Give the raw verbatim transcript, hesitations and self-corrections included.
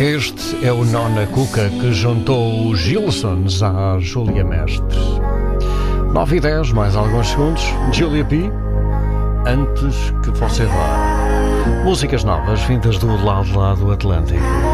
Este é o Nona Cuca que juntou os Gilsons à Júlia Mestre. nove e dez, mais alguns segundos. Julia P. Antes que você vá. Músicas novas vindas do lado lá do Atlântico.